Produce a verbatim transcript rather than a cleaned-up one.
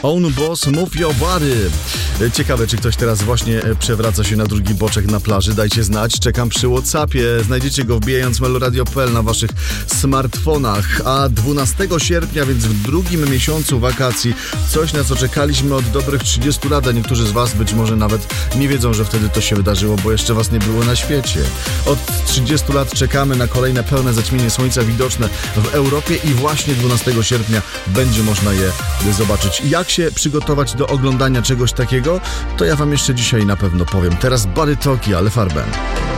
Own Boss, Move Your Body. Ciekawe, czy ktoś teraz właśnie przewraca się na drugi boczek na plaży. Dajcie znać, czekam przy WhatsAppie. Znajdziecie go wbijając meloradio kropka p l na waszych smartfonach. A dwunastego sierpnia, więc w drugim miesiącu wakacji, coś, na co czekaliśmy od dobrych trzydziestu lat, a niektórzy z was być może nawet nie wiedzą, że wtedy to się wydarzyło, bo jeszcze was nie było na świecie. Od trzydziestu lat czekamy na kolejne pełne zaćmienie słońca widoczne w Europie i właśnie dwunastego sierpnia będzie można je zobaczyć. Jak się przygotować do oglądania czegoś takiego, to ja wam jeszcze dzisiaj na pewno powiem. Teraz Body Talkie, ale farbem.